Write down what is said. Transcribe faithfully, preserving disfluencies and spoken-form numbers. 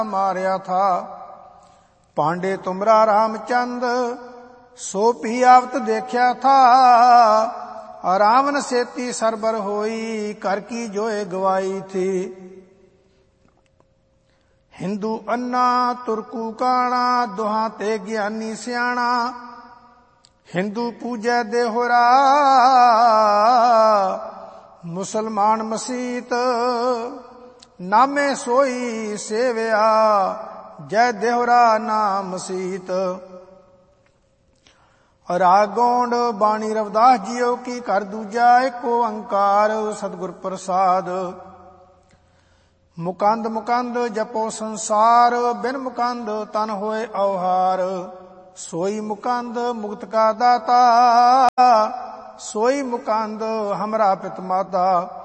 मारया था। पांडे तुमरा रामचंद सो पी आवत देखया था। रावण सेती सरबर होई कर की जोए गवाई थी। हिंदू अन्ना तुर्कू काणा दुहां ते ज्ञानी सियाणा। हिंदू पूजै देहोरा मुसलमान मसीत। नामे सोई सेवया जय देहोरा नाम सीत। रागोंड बाणी रविदास जियो की कर दूजा एक ओंकार सतगुर प्रसाद। मुकंद मुकंद जपो संसार बिन मुकंद तन होए अवहार। सोई मुकंद मुक्त का दाता सोई मुकंद हमरा पित माता।